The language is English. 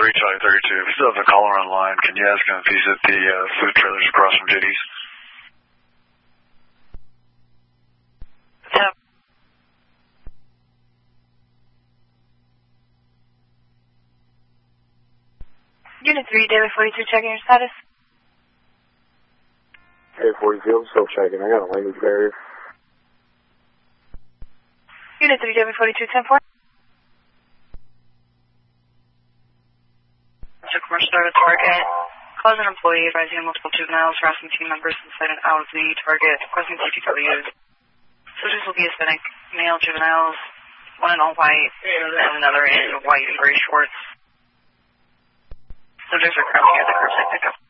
Charlie 32. If you still have the caller online, can you ask him if he's at the food trailers across from JD's? Yep. Unit 3, Daily 42, checking your status. Hey, 42, I'm still checking. I got a language barrier. Unit 3, Daily 42, 10-4. Commercial Service Target. Cause an employee advising multiple juveniles, harassing team members inside and out of the target, requesting CPWs. Subjects will be Hispanic male juveniles, one in all white, and another in white and gray shorts. Subjects are currently at the curbside pickup.